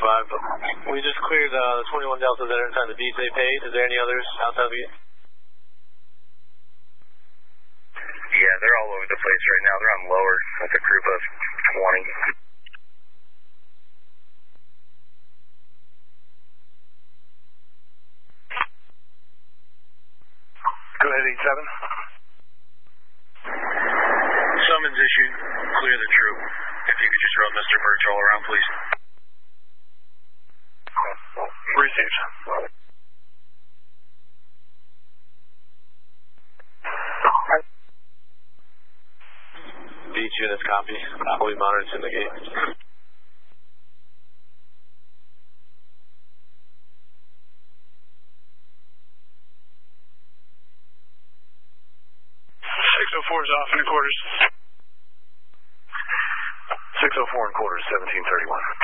5. We just cleared the 21 Deltas that are inside the DJ page. Is there any others outside of you? Yeah, they're all over the place right now. They're on lower with a group of 20. Go ahead, 87. Summons issued. Clear the troop. If you could just run Mr. Birch all around, please. Received. Beach units copy. Fully monitored to the gate. 604 is off in the quarters. 604 in quarters, 1731.